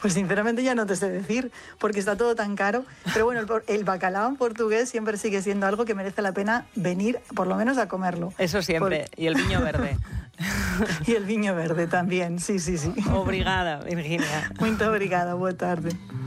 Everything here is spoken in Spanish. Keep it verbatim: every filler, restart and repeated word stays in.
Pues sinceramente ya no te sé decir, porque está todo tan caro. Pero bueno, el, el bacalao en portugués siempre sigue siendo algo que merece la pena venir, por lo menos, a comerlo. Eso siempre. Por... Y el viño verde. Y el viño verde también, sí, sí, sí. Obrigada, Virginia. Muito obrigada, boa tarde.